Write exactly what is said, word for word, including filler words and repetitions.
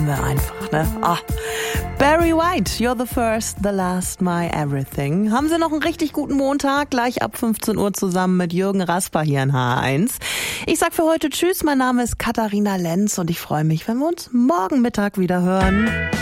Einfach, ne? Ah. Barry White, you're the first, the last, my everything. Haben Sie noch einen richtig guten Montag? Gleich ab fünfzehn Uhr zusammen mit Jürgen Rasper hier in H eins. Ich sag für heute Tschüss, mein Name ist Katharina Lenz und ich freue mich, wenn wir uns morgen Mittag wieder hören.